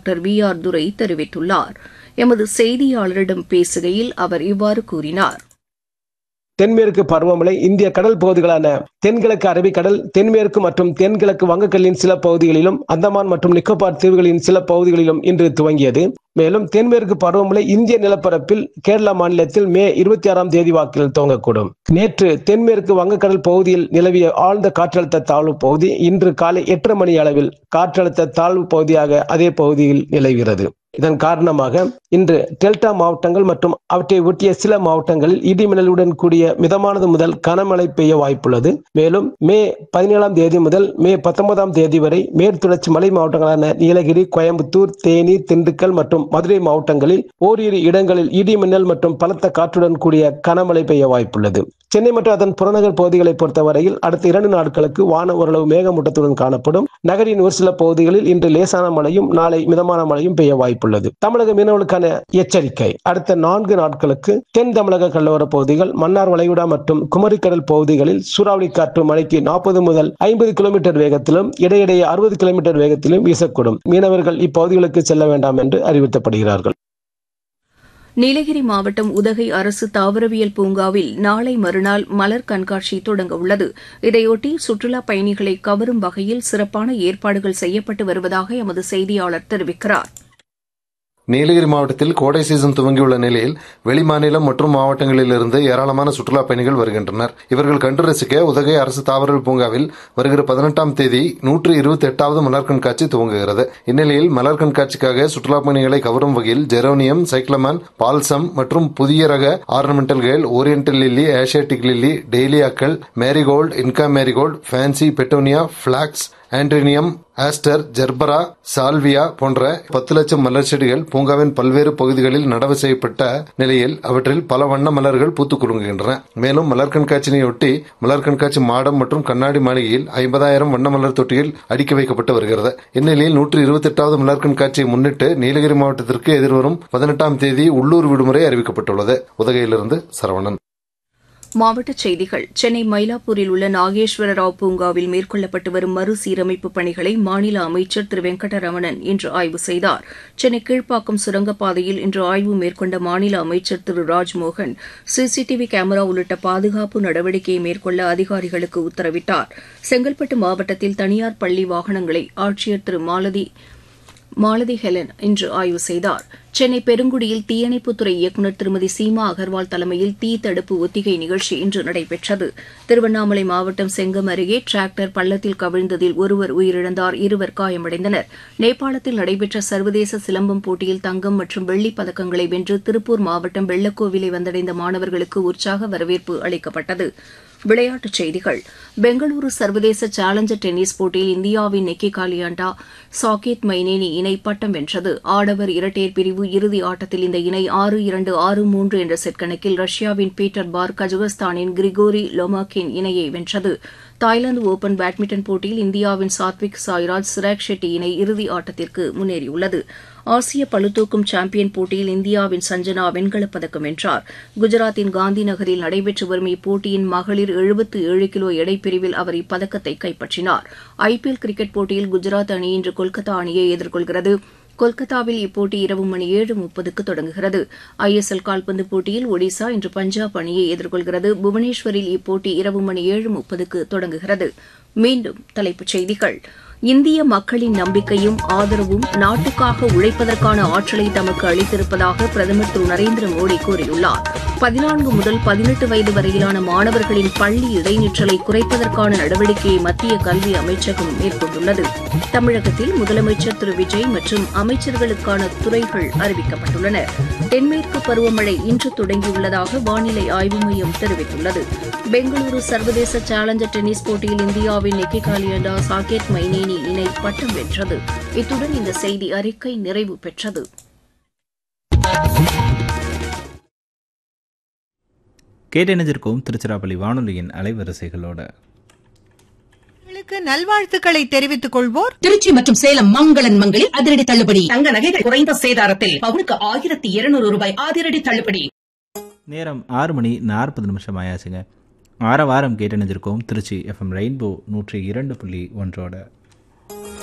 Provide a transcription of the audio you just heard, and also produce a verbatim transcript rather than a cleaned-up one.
Doctor we are துரை தெரிவித்துள்ளார். எமது செய்தியாளரிடம் பேசுகையில் அவர் இவ்வாறு கூறினார். தென்மேற்கு பருவமழை இந்திய கடல் பகுதிகளான தென்கிழக்கு அரபிக்கடல், தென்மேற்கு மற்றும் தென்கிழக்கு வங்கக்கடலின் சில பகுதிகளிலும், அந்தமான் மற்றும் நிக்கோபார் தீவுகளின் சில பகுதிகளிலும் இன்று துவங்கியது. மேலும் தென்மேற்கு பருவமழை இந்திய நிலப்பரப்பில் கேரளா மாநிலத்தில் மே இருபத்தி ஆறாம் தேதி வாக்கில் துவங்கக்கூடும். நேற்று தென்மேற்கு வங்கக்கடல் பகுதியில் நிலவிய ஆழ்ந்த காற்றழுத்த தாழ்வு பகுதி இன்று காலை எட்டரை மணி அளவில் காற்றழுத்த தாழ்வு பகுதியாக அதே பகுதியில் நிலவுகிறது. இதன் காரணமாக இன்று டெல்டா மாவட்டங்கள் மற்றும் அவற்றை ஒட்டிய சில மாவட்டங்களில் இடிமின்னலுடன் கூடிய மிதமானது முதல் கனமழை பெய்ய வாய்ப்புள்ளது. மேலும் மே பதினேழாம் தேதி முதல் மே பத்தொன்பதாம் தேதி வரை மேற்குதொடர்ச்சி மலை மாவட்டங்களான நீலகிரி, கோயம்புத்தூர், தேனி, திண்டுக்கல் மற்றும் மதுரை மாவட்டங்களில் ஓரிரு இடங்களில் இடிமின்னல் மற்றும் பலத்த காற்றுடன் கூடிய கனமழை பெய்ய வாய்ப்புள்ளது. சென்னை மற்றும் அதன் புறநகர் பகுதிகளை பொறுத்தவரையில் அடுத்த இரண்டு நாட்களுக்கு வானம் ஓரளவு மேகமூட்டத்துடன் காணப்படும். நகரின் ஒரு சில பகுதிகளில் இன்று லேசான மழையும் நாளை மிதமான மழையும் பெய்ய வாய்ப்புள்ளது. தமிழக மீனவர்களுக்கான எச்சரிக்கை: அடுத்த நான்கு நாட்களுக்கு தென் தமிழக கடலோர பகுதிகள், மன்னார் வளைகுடா மற்றும் குமரிக்கடல் பகுதிகளில் சூறாவளி காற்று மணிக்கு நாற்பது முதல் ஐம்பது கிலோமீட்டர் வேகத்திலும் இடையிடையே அறுபது கிலோமீட்டர் வேகத்திலும் வீசக்கூடும். மீனவர்கள் இப்பகுதிகளுக்கு செல்ல வேண்டாம் என்று அறிவுறுத்தப்படுகிறார்கள். நீலகிரி மாவட்டம் உதகை அரசு தாவரவியல் பூங்காவில் நாளை மறுநாள் மலர் கண்காட்சி தொடங்க உள்ளது. இதையொட்டி சுற்றுலாப் பயணிகளை கவரும் வகையில் சிறப்பான ஏற்பாடுகள் செய்யப்பட்டு வருவதாக எமது செய்தியாளர் தெரிவிக்கிறார். நீலகிரி மாவட்டத்தில் கோடை சீசன் துவங்கியுள்ள நிலையில் வெளிமாநிலம் மற்றும் மாவட்டங்களிலிருந்து ஏராளமான சுற்றுலாப் பயணிகள் வருகின்றனர். இவர்கள் கண்டு ரசிக்க உதகை அரசு தாவரவியல் பூங்காவில் வருகிற பதினெட்டாம் தேதி நூற்று இருபத்தி எட்டாவது மலர் கண்காட்சி துவங்குகிறது. இந்நிலையில் மலர் கண்காட்சிக்காக சுற்றுலாப் பயணிகளை கவரும் வகையில் ஜெரோனியம், சைக்ளமன், பால்சம் மற்றும் புதிய ரக ஆர்னமெண்டல்கள், oriental lily, Asiatic lily, டெய்லியாக்கள், marigold, Inca marigold, fancy, petunia, blocks, ஆண்ட்ரினியம், aster, gerbera, salvia போன்ற பத்து லட்சம் மலர் செடிகள் பூங்காவின் பல்வேறு பகுதிகளில் நடவு செய்யப்பட்ட நிலையில் அவற்றில் பல வண்ண மலர்கள் பூத்துக் குலுங்குகின்றன. மேலும் மலர் கண்காட்சியினையொட்டி மலர் கண்காட்சி மாடம் மற்றும் கண்ணாடி மாளிகையில் ஐம்பதாயிரம் வண்ண மலர் தொட்டியில் அடுக்கி வைக்கப்பட்டு வருகிறது. இந்நிலையில் நூற்று இருபத்தி எட்டாவது மலர் கண்காட்சியை முன்னிட்டு நீலகிரி மாவட்டத்திற்கு எதிர்வரும் பதினெட்டாம் தேதி உள்ளூர் விடுமுறை அறிவிக்கப்பட்டுள்ளது. உதகையிலிருந்து சரவணன். மாவட்டச் செய்திகள்: சென்னை மயிலாப்பூரில் உள்ள நாகேஸ்வர ராவ் பூங்காவில் மேற்கொள்ளப்பட்டு வரும் மறுசீரமைப்பு பணிகளை மாநில அமைச்சர் திரு வெங்கடரமணன் இன்று ஆய்வு செய்தார். சென்னை கீழ்ப்பாக்கம் சுரங்கப்பாதையில் இன்று ஆய்வு மேற்கொண்ட மாநில அமைச்சர் திரு ராஜ்மோகன் சிசிடிவி கேமரா உள்ளிட்ட பாதுகாப்பு நடவடிக்கையை மேற்கொள்ள அதிகாரிகளுக்கு உத்தரவிட்டார். செங்கல்பட்டு மாவட்டத்தில் தனியார் பள்ளி வாகனங்களை ஆட்சியர் திரு மாலதி மாலதி ஹெலன் இன்று ஆய்வு செய்தார். சென்னை பெருங்குடியில் தீயணைப்புத்துறை இயக்குநர் திருமதி சீமா அகர்வால் தலைமையில் தீ தடுப்பு ஒத்திகை நிகழ்ச்சி இன்று நடைபெற்றது. திருவண்ணாமலை மாவட்டம் செங்கம் அருகே டிராக்டர் பள்ளத்தில் கவிழ்ந்ததில் ஒருவர் உயிரிழந்தார், இருவர் காயமடைந்தனர். நேபாளத்தில் நடைபெற்ற சர்வதேச சிலம்பம் போட்டியில் தங்கம் மற்றும் வெள்ளிப் பதக்கங்களை வென்று திருப்பூர் மாவட்டம் வெள்ளக்கோவிலை வந்தடைந்த மாணவர்களுக்கு உற்சாக வரவேற்பு அளிக்கப்பட்டது. விளையாட்டுச் செய்திகள்: பெங்களூரு சர்வதேச சேலஞ்சர் டென்னிஸ் போட்டியில் இந்தியாவின் நிக்கி காலியாண்டா, சாகேத் மைனேனி இணை பட்டம் வென்றது. ஆடவர் இரட்டையர் பிரிவு இறுதி ஆட்டத்தில் இந்த இணை ஆறு இரண்டு, ஆறு மூன்று என்ற செட் கணக்கில் ரஷ்யாவின் பீட்டர் பார், கஜகஸ்தானின் கிரிகோரி லோமாக்கின் இணையை வென்றது. தாய்லாந்து ஒபன் பேட்மிண்டன் போட்டியில் இந்தியாவின் சாத்விக் சாய்ராஜ், சிராக் ஷெட்டி இணை இறுதி ஆட்டத்திற்கு முன்னேறியுள்ளது. ஆசிய பளுதூக்கும் சாம்பியன் போட்டியில் இந்தியாவின் சஞ்சனா வெண்கலப் பதக்கம் வென்றார். குஜராத்தின் காந்தி நகரில் நடைபெற்று வரும் இப்போட்டியின் மகளிர் எழுபத்து ஏழு கிலோ எடைப்பிரிவில் அவர் இப்பதக்கத்தை கைப்பற்றினார். ஐபிஎல் கிரிக்கெட் போட்டியில் குஜராத் அணி இன்று கொல்கத்தா அணியை எதிர்கொள்கிறது. கொல்கத்தாவில் இப்போட்டி இரவு மணி ஏழு முப்பதுக்கு தொடங்குகிறது. ஐ எஸ் எல் கால்பந்து போட்டியில் ஒடிசா இன்று பஞ்சாப் அணியை எதிர்கொள்கிறது. புவனேஸ்வரில் இப்போட்டி இரவு மணி ஏழு முப்பதுக்கு தொடங்குகிறது. மீண்டும் தலைப்புச் செய்திகள்: இந்திய மக்களின் நம்பிக்கையும் ஆதரவும் நாட்டுக்காக உழைப்பதற்கான ஆற்றலை தமக்கு அளித்திருப்பதாக பிரதமர் திரு நரேந்திர மோடி கூறியுள்ளார். பதினான்கு முதல் பதினெட்டு வயது வரையிலான மாணவர்களின் பள்ளி இடைநிற்றலை குறைப்பதற்கான நடவடிக்கையை மத்திய கல்வி அமைச்சகம் மேற்கொண்டுள்ளது. தமிழகத்தில் முதலமைச்சர் திரு விஜய் மற்றும் அமைச்சர்களுக்கான துறைகள் அறிவிக்கப்பட்டுள்ளன. தென்மேற்கு பருவமழை இன்று தொடங்கியுள்ளதாக வானிலை ஆய்வு மையம் தெரிவித்துள்ளது. பெங்களூரு சர்வதேச சேலஞ்சர் டென்னிஸ் போட்டியில் இந்தியாவின் நிக்கி காலியாண்டா, சாகேத் மைனேனி இணை பட்டம் வென்றது. இத்துடன் இந்த செய்தி அறிக்கை நிறைவு பெற்றது. கேட்டணிஞ்சிருக்கும் திருச்சிராப்பள்ளி வானொலியின் அலைவரிசைகளோட நல்வாழ்த்துக்களை தெரிவித்துக் கொள்வோர் திருச்சி மற்றும் சேலம் மங்களன் மங்களில் அதிரடி தள்ளுபடி. தங்க நகைகள் குறைந்த சேதாரத்தில் பவுனுக்கு ஆயிரத்தி இருநூறு ரூபாய் அதிரடி தள்ளுபடி. நேரம் ஆறு மணி நாற்பது நிமிஷம் ஆயாச்சுங்க. ஆற வாரம் கேட்டணிஞ்சிருக்கோம் திருச்சி எஃப்எம் ரெயின்போ நூற்றி இரண்டு புள்ளி ஒன்றோட